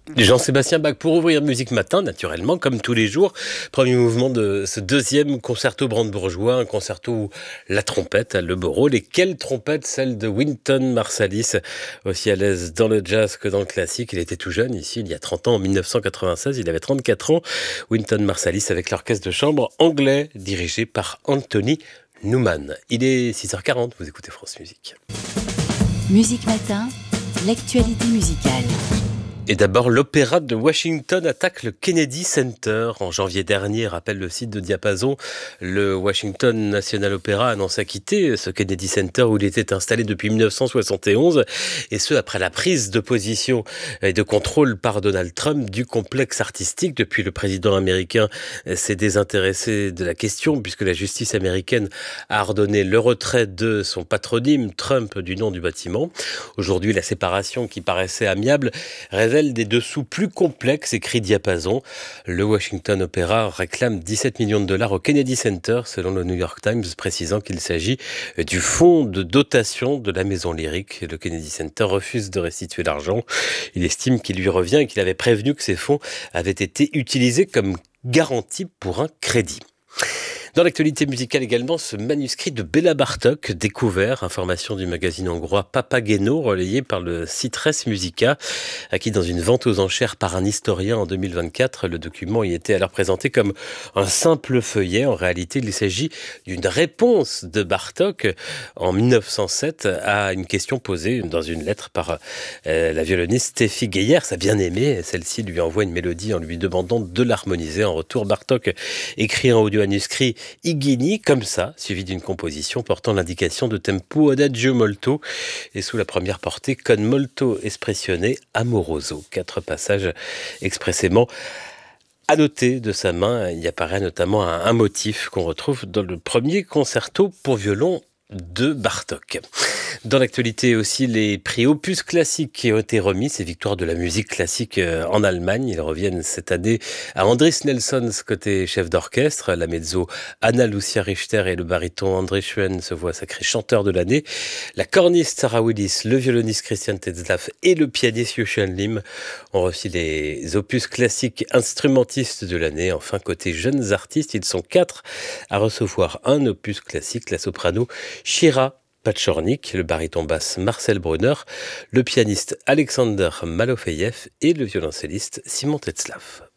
Jean-Sébastien Bach pour ouvrir Musique Matin, naturellement, comme tous les jours. Premier mouvement de ce deuxième concerto brandebourgeois, un concerto où la trompette a le beau rôle. Et quelle trompette, celle de Wynton Marsalis, aussi à l'aise dans le jazz que dans le classique. Il était tout jeune ici, il y a 30 ans, en 1996, il avait 34 ans. Wynton Marsalis avec l'orchestre de chambre anglais, dirigé par Anthony Newman. Il est 6h40, vous écoutez France Musique. Musique Matin, l'actualité musicale. Et d'abord, l'Opéra de Washington attaque le Kennedy Center. En janvier dernier, rappelle le site de Diapason, le Washington National Opera annonce quitter ce Kennedy Center où il était installé depuis 1971, et ce après la prise de position et de contrôle par Donald Trump du complexe artistique. Depuis, le président américain s'est désintéressé de la question puisque la justice américaine a ordonné le retrait de son patronyme Trump du nom du bâtiment. Aujourd'hui, la séparation qui paraissait amiable révèle des dessous plus complexes, écrit Diapason. Le Washington Opera réclame 17 millions de dollars au Kennedy Center, selon le New York Times, précisant qu'il s'agit du fonds de dotation de la maison lyrique. Le Kennedy Center refuse de restituer l'argent. Il estime qu'il lui revient et qu'il avait prévenu que ces fonds avaient été utilisés comme garantie pour un crédit. Dans l'actualité musicale également, ce manuscrit de Béla Bartók découvert, information du magazine hongrois Papageno, relayé par le site Res Musica, acquis dans une vente aux enchères par un historien en 2024. Le document y était alors présenté comme un simple feuillet. En réalité, il s'agit d'une réponse de Bartók en 1907 à une question posée dans une lettre par la violoniste Steffi Geyer, sa bien-aimée. Celle-ci lui envoie une mélodie en lui demandant de l'harmoniser. En retour, Bartók écrit un audio-manuscrit Igini, comme ça, suivi d'une composition portant l'indication de tempo adagio molto et sous la première portée con molto espressione amoroso. 4 passages expressément annotés de sa main. Il y apparaît notamment un motif qu'on retrouve dans le premier concerto pour violon de Bartók. Dans l'actualité aussi, les prix Opus Classiques qui ont été remis, ces victoires de la musique classique en Allemagne. Ils reviennent cette année à Andris Nelsons côté chef d'orchestre. La mezzo Anna Lucia Richter et le baryton André Schuen se voient sacrés chanteurs de l'année. La corniste Sarah Willis, le violoniste Christian Tetzlaff et le pianiste Joshua Lim ont reçu les Opus Classiques instrumentistes de l'année. Enfin, côté jeunes artistes, ils sont 4 à recevoir un Opus Classique. La soprano Shira Patchornik, le baryton basse Marcel Brunner, le pianiste Alexander Malofeyev et le violoncelliste Simon Tetzlaff.